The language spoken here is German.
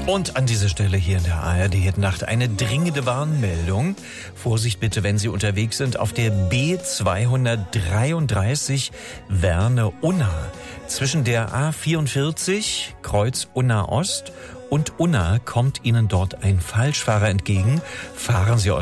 Und an dieser Stelle hier in der ARD-Nacht eine dringende Warnmeldung. Vorsicht bitte, wenn Sie unterwegs sind auf der B233 Werne-Unna. Zwischen der A44 Kreuz Unna Ost und Unna kommt Ihnen dort ein Falschfahrer entgegen. Fahren Sie aus